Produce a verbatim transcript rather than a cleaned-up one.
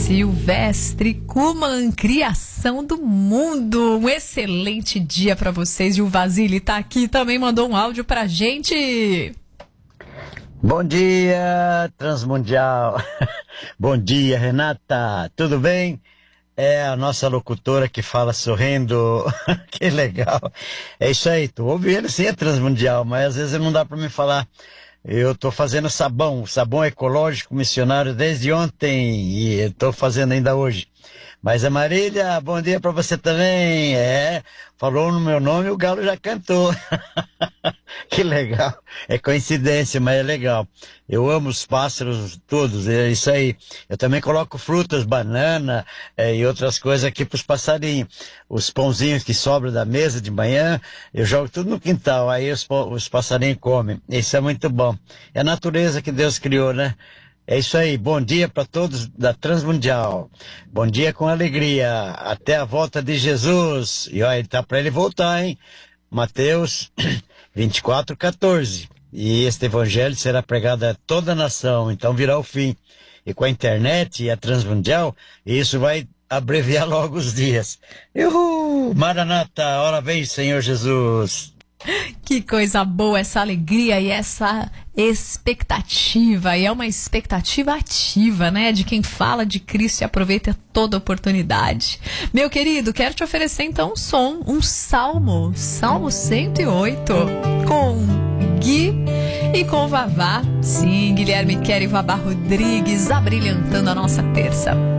Silvestre Kuman, criação do mundo. Um excelente dia para vocês. E o Vasily tá aqui, também mandou um áudio pra gente. Bom dia, Transmundial. Bom dia, Renata. Tudo bem? É a nossa locutora que fala sorrindo. Que legal. É isso aí, tô ouvindo sim a Transmundial, mas às vezes não dá para me falar. Eu tô fazendo sabão, sabão ecológico missionário desde ontem e estou fazendo ainda hoje. Mas a Marília, bom dia para você também. É, falou no meu nome e o galo já cantou. Que legal. É coincidência, mas é legal. Eu amo os pássaros todos, é isso aí. Eu também coloco frutas, banana é, e outras coisas aqui para os passarinhos. Os pãozinhos que sobram da mesa de manhã, eu jogo tudo no quintal, aí os, os passarinhos comem. Isso é muito bom. É a natureza que Deus criou, né? É isso aí, bom dia para todos da Transmundial. Bom dia com alegria, até a volta de Jesus. E olha, tá para ele voltar, hein? Mateus vinte e quatro, quatorze. E este evangelho será pregado a toda a nação, então virá o fim. E com a internet e a Transmundial, isso vai abreviar logo os dias. Uhul! Maranata, ora vem, Senhor Jesus. Que coisa boa, essa alegria e essa expectativa. E é uma expectativa ativa, né? De quem fala de Cristo e aproveita toda oportunidade. Meu querido, quero te oferecer então um som, um salmo, Salmo cento e oito, com Gui e com Vavá. Sim, Guilherme Quer e Vavá Rodrigues, abrilhantando a nossa terça.